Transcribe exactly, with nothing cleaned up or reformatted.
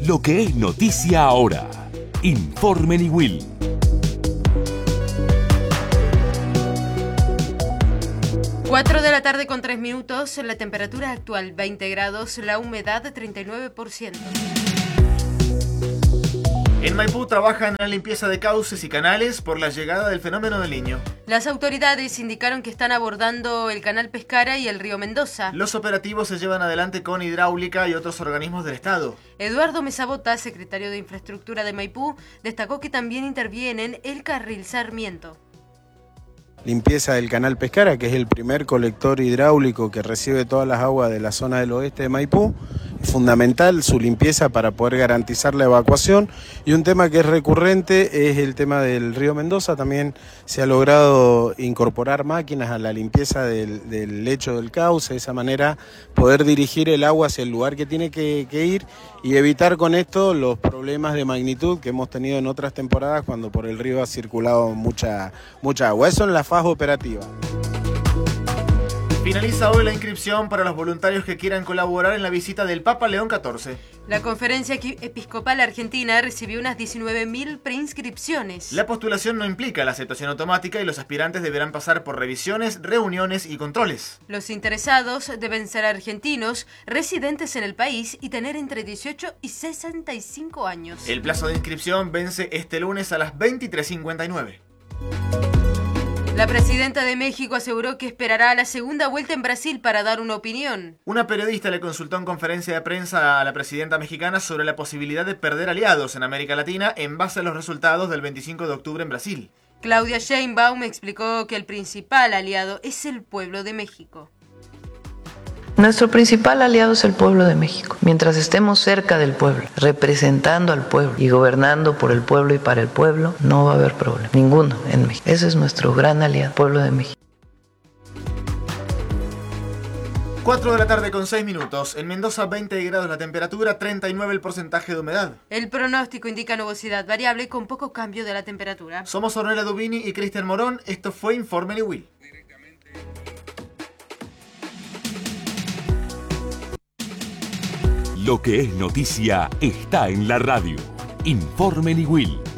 Lo que es noticia ahora. Informe Niwil. cuatro de la tarde con tres minutos, la temperatura actual veinte grados, la humedad treinta y nueve por ciento. En Maipú trabajan en la limpieza de cauces y canales por la llegada del fenómeno del Niño. Las autoridades indicaron que están abordando el canal Pescara y el río Mendoza. Los operativos se llevan adelante con Hidráulica y otros organismos del Estado. Eduardo Mesabota, secretario de Infraestructura de Maipú, destacó que también intervienen el carril Sarmiento. Limpieza del canal Pescara, que es el primer colector hidráulico que recibe todas las aguas de la zona del oeste de Maipú. Es fundamental su limpieza para poder garantizar la evacuación. Y un tema que es recurrente es el tema del río Mendoza. También se ha logrado incorporar máquinas a la limpieza del, del lecho del cauce, de esa manera poder dirigir el agua hacia el lugar que tiene que, que ir y evitar con esto los problemas de magnitud que hemos tenido en otras temporadas cuando por el río ha circulado mucha, mucha agua. Eso en la fase operativa. Finaliza hoy la inscripción para los voluntarios que quieran colaborar en la visita del Papa León catorce. La Conferencia Episcopal Argentina recibió unas diecinueve mil preinscripciones. La postulación no implica la aceptación automática y los aspirantes deberán pasar por revisiones, reuniones y controles. Los interesados deben ser argentinos, residentes en el país y tener entre dieciocho y sesenta y cinco años. El plazo de inscripción vence este lunes a las veintitrés cincuenta y nueve. La presidenta de México aseguró que esperará la segunda vuelta en Brasil para dar una opinión. Una periodista le consultó en conferencia de prensa a la presidenta mexicana sobre la posibilidad de perder aliados en América Latina en base a los resultados del veinticinco de octubre en Brasil. Claudia Sheinbaum explicó que el principal aliado es el pueblo de México. Nuestro principal aliado es el pueblo de México. Mientras estemos cerca del pueblo, representando al pueblo y gobernando por el pueblo y para el pueblo, no va a haber problema, ninguno en México. Ese es nuestro gran aliado, el pueblo de México. cuatro de la tarde con seis minutos. En Mendoza veinte grados la temperatura, treinta y nueve el porcentaje de humedad. El pronóstico indica nubosidad variable con poco cambio de la temperatura. Somos Ornella Dubini y Cristian Morón. Esto fue Informe Niwil. Lo que es noticia está en la radio. Informe Niwil.